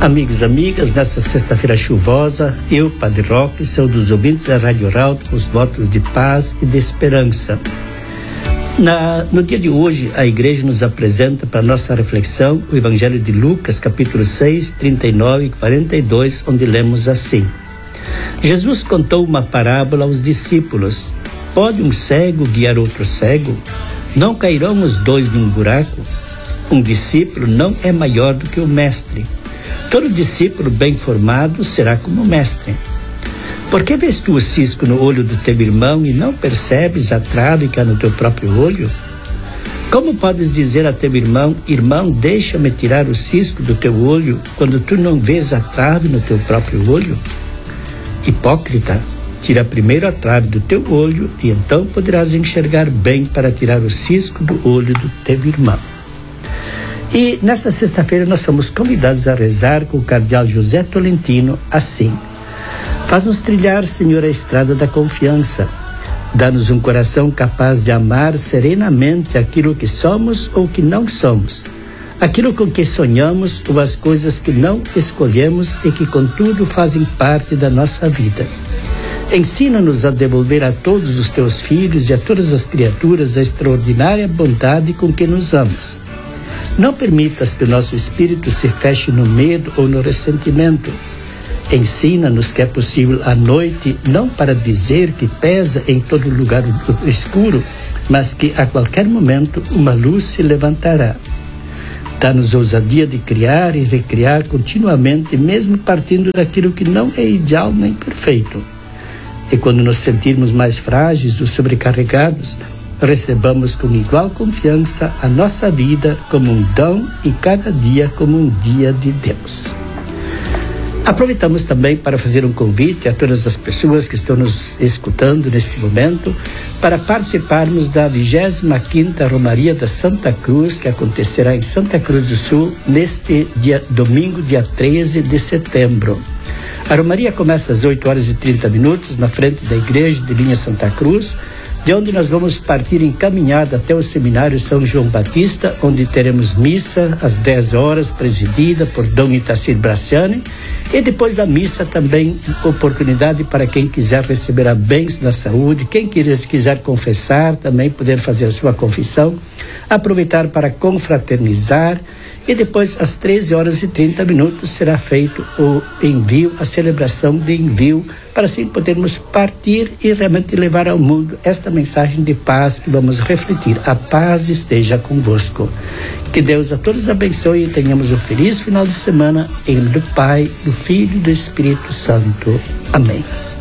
Amigos e amigas, nessa sexta-feira chuvosa, eu, Padre Roque, saúdo os ouvintes da Rádio Arauto com os votos de paz e de esperança. No dia de hoje, a Igreja nos apresenta para nossa reflexão o Evangelho de Lucas, capítulo 6, 39 e 42, onde lemos assim: Jesus contou uma parábola aos discípulos. Pode um cego guiar outro cego? Não cairão os dois num buraco? Um discípulo não é maior do que o mestre. Todo discípulo bem formado será como o mestre. Por que vês tu o cisco no olho do teu irmão e não percebes a trave que há no teu próprio olho? Como podes dizer a teu irmão: irmão, deixa-me tirar o cisco do teu olho, quando tu não vês a trave no teu próprio olho? Hipócrita, tira primeiro a trave do teu olho e então poderás enxergar bem para tirar o cisco do olho do teu irmão. E nesta sexta-feira nós somos convidados a rezar com o cardeal José Tolentino assim: faz-nos trilhar, Senhor, a estrada da confiança. Dá-nos um coração capaz de amar serenamente aquilo que somos ou que não somos, aquilo com que sonhamos ou as coisas que não escolhemos e que, contudo, fazem parte da nossa vida. Ensina-nos a devolver a todos os teus filhos e a todas as criaturas a extraordinária bondade com que nos amas. Não permitas que o nosso espírito se feche no medo ou no ressentimento. Ensina-nos que é possível à noite, não para dizer que pesa em todo lugar o escuro, mas que a qualquer momento uma luz se levantará. Dá-nos ousadia de criar e recriar continuamente, mesmo partindo daquilo que não é ideal nem perfeito. E quando nos sentirmos mais frágeis ou sobrecarregados, recebamos com igual confiança a nossa vida como um dom e cada dia como um dia de Deus. Aproveitamos também para fazer um convite a todas as pessoas que estão nos escutando neste momento para participarmos da 25ª Romaria da Santa Cruz, que acontecerá em Santa Cruz do Sul neste domingo, dia 13 de setembro. A Romaria começa às 8h30 na frente da Igreja de Linha Santa Cruz, de onde nós vamos partir encaminhado até o Seminário São João Batista, onde teremos missa às 10 horas, presidida por Dom Itacir Braciani, e depois da missa também oportunidade para quem quiser receber a bênção da saúde, quem quiser confessar, também poder fazer a sua confissão, aproveitar para confraternizar, e depois às 13h30 será feito o envio, a celebração de envio, para assim podermos partir e realmente levar ao mundo esta mensagem de paz que vamos refletir. A paz esteja convosco. Que Deus a todos abençoe e tenhamos um feliz final de semana, em nome do Pai, do Filho e do Espírito Santo. Amém.